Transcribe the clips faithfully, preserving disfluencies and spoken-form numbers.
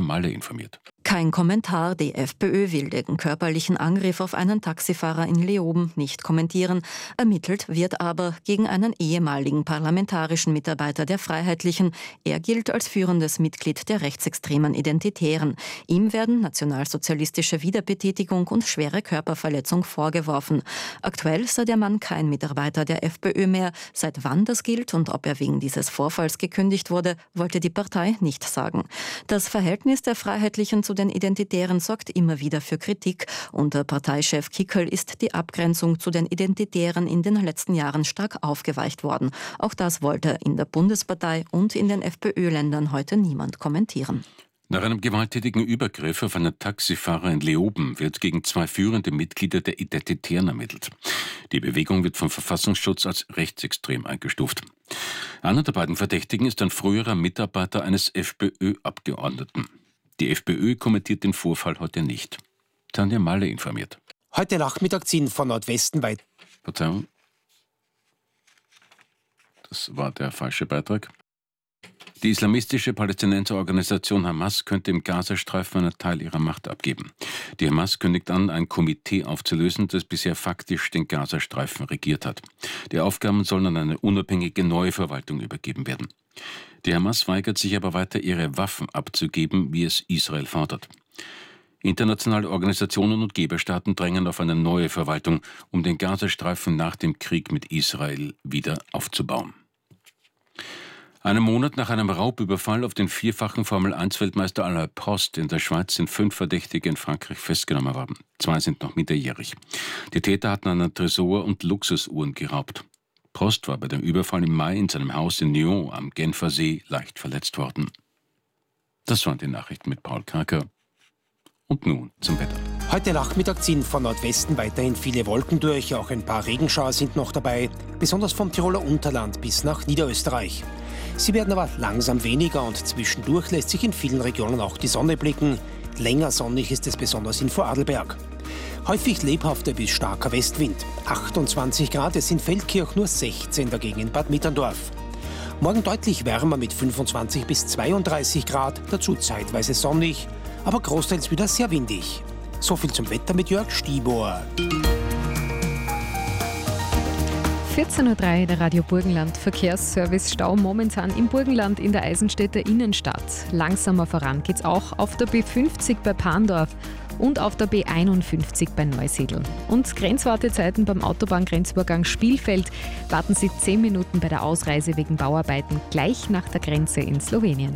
Malle informiert. Kein Kommentar. Die FPÖ will den körperlichen Angriff auf einen Taxifahrer in Leoben nicht kommentieren. Ermittelt wird aber gegen einen ehemaligen parlamentarischen Mitarbeiter der Freiheitlichen. Er gilt als führendes Mitglied der rechtsextremen Identitären. Ihm werden nationalsozialistische Wiederbetätigung und schwere Körperverletzung vorgeworfen. Aktuell sei der Mann kein Mitarbeiter der FPÖ mehr. Seit wann das gilt und ob er wegen dieses Vorfalls gekündigt wurde, wollte die Partei nicht sagen. Das Verhältnis der Freiheitlichen zu den Identitären sorgt immer wieder für Kritik. Unter Parteichef Kickl ist die Abgrenzung zu den Identitären in den letzten Jahren stark aufgeweicht worden. Auch das wollte in der Bundespartei und in den FPÖ-Ländern heute niemand kommentieren. Nach einem gewalttätigen Übergriff auf einen Taxifahrer in Leoben wird gegen zwei führende Mitglieder der Identitären ermittelt. Die Bewegung wird vom Verfassungsschutz als rechtsextrem eingestuft. Einer der beiden Verdächtigen ist ein früherer Mitarbeiter eines FPÖ-Abgeordneten. Die FPÖ kommentiert den Vorfall heute nicht. Tanja Malle informiert. Heute Nachmittag ziehen von Nordwesten weit. Verzeihung. Das war der falsche Beitrag. Die islamistische Palästinenserorganisation Hamas könnte im Gazastreifen einen Teil ihrer Macht abgeben. Die Hamas kündigt an, ein Komitee aufzulösen, das bisher faktisch den Gazastreifen regiert hat. Die Aufgaben sollen an eine unabhängige neue Verwaltung übergeben werden. Die Hamas weigert sich aber weiter, ihre Waffen abzugeben, wie es Israel fordert. Internationale Organisationen und Geberstaaten drängen auf eine neue Verwaltung, um den Gazastreifen nach dem Krieg mit Israel wieder aufzubauen. Einen Monat nach einem Raubüberfall auf den vierfachen Formel eins Weltmeister Alain Prost in der Schweiz sind fünf Verdächtige in Frankreich festgenommen worden. Zwei sind noch minderjährig. Die Täter hatten einen Tresor und Luxusuhren geraubt. Prost war bei dem Überfall im Mai in seinem Haus in Nyon am Genfersee leicht verletzt worden. Das waren die Nachrichten mit Paul Karker. Und nun zum Wetter. Heute Nachmittag ziehen von Nordwesten weiterhin viele Wolken durch. Auch ein paar Regenschauer sind noch dabei, besonders vom Tiroler Unterland bis nach Niederösterreich. Sie werden aber langsam weniger und zwischendurch lässt sich in vielen Regionen auch die Sonne blicken. Länger sonnig ist es besonders in Vorarlberg. Häufig lebhafter bis starker Westwind. achtundzwanzig Grad, es in Feldkirch nur sechzehn, dagegen in Bad Mitterndorf. Morgen deutlich wärmer mit fünfundzwanzig bis zweiunddreißig Grad, dazu zeitweise sonnig, aber großteils wieder sehr windig. So viel zum Wetter mit Jörg Stibor. vierzehn Uhr drei, der Radio Burgenland Verkehrsservice. Stau momentan im Burgenland in der Eisenstädter Innenstadt. Langsamer voran geht's auch auf der B fünfzig bei Pandorf und auf der B einundfünfzig bei Neusiedl. Und Grenzwartezeiten beim Autobahngrenzübergang Spielfeld. Warten Sie zehn Minuten bei der Ausreise wegen Bauarbeiten gleich nach der Grenze in Slowenien.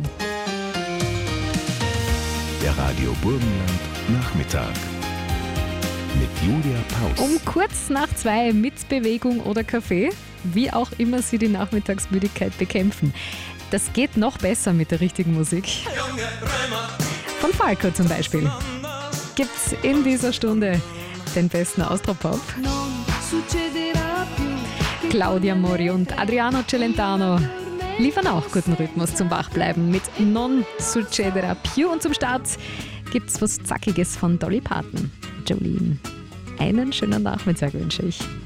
Der Radio Burgenland Nachmittag mit Julia Paus. Um kurz nach zwei mit Bewegung oder Kaffee, wie auch immer Sie die Nachmittagsmüdigkeit bekämpfen. Das geht noch besser mit der richtigen Musik. Von Falco zum Beispiel. Gibt's in dieser Stunde den besten Austropop. Claudia Mori und Adriano Celentano liefern auch guten Rhythmus zum Wachbleiben mit Non Succederà Più. Und zum Start gibt's was Zackiges von Dolly Parton. Jolene. Einen schönen Nachmittag wünsche ich.